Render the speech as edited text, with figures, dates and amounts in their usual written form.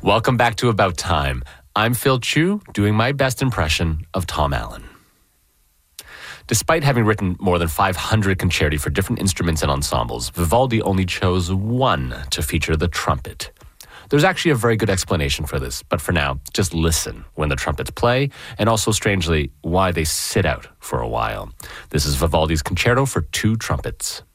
Welcome back to About Time. I'm Phil Chu, doing my best impression of Tom Allen. Despite having written more than 500 concerti for different instruments and ensembles, Vivaldi only chose one to feature the trumpet. There's actually a very good explanation for this, but for now, just listen when the trumpets play, and also, strangely, why they sit out for a while. This is Vivaldi's Concerto for Two Trumpets.